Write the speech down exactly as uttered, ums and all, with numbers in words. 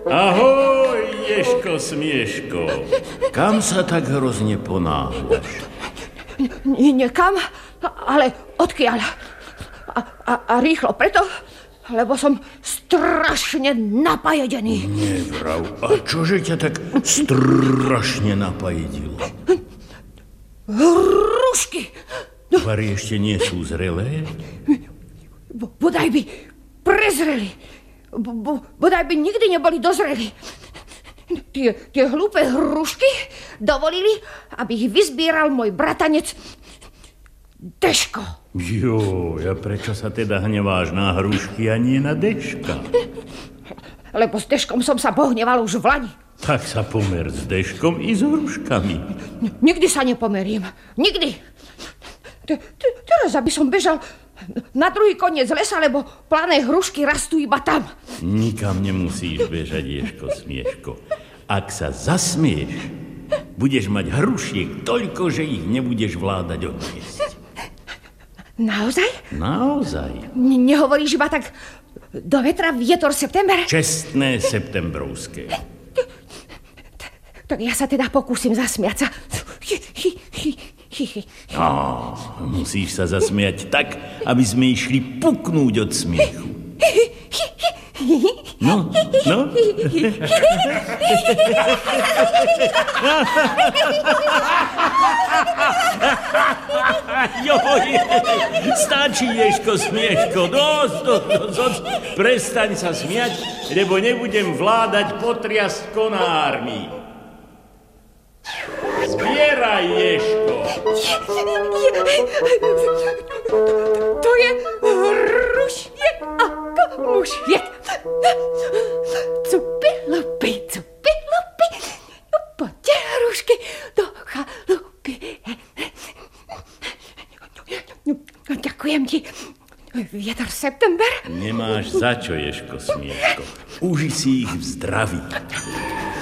Ahoj, Ježko Smieško. Kam sa tak hrozne ponáhľaš? Niekam, ale odkiaľ? A, a, a rýchlo preto, lebo som strašne napajedený. Nevrav, a čože ťa tak strašne napajedilo? Hrušky! Vary ešte nie sú zrelé? Bodaj by prezreli. Bodaj by nikdy neboli dozreli. Tie, tie hlúpe hrušky dovolili, aby ich vyzbieral môj bratanec Deško. Jo, a prečo sa teda hneváš na hrušky a nie na Deška? Lebo s Deškom som sa pohneval už v lani. Tak sa pomer s Deškom i s hruškami. Nikdy sa nepomerím. Nikdy. Teraz, aby som bežal na druhý koniec lesa, lebo plané hrušky rastú iba tam. Nikam nemusíš bežať, Ježko Smieško. Ak sa zasmieš, budeš mať hrušiek toľko, že ich nebudeš vládať odniesť. Naozaj? Naozaj. Ne- nehovoríš iba tak do vetra vietor september? Čestné septembrovské. Tak ja sa teda pokúsim zasmiať sa. No, musíš sa zasmiať tak, aby sme išli puknúť od smiechu. No, no. Joj, stačí, Ježko Smieško, dosť, dosť, dosť, prestaň sa smiať, lebo nebudem vládať potriasť konármi. Zbieraj, Ježko. To je hrušie ako mušiek. Cupy, lupy, cupy, lupy. Poďte, hrušky, do chalupy. Ďakujem ti, vietor september. Nemáš za čo, Ježko Smieško. Uži si ich v zdraví.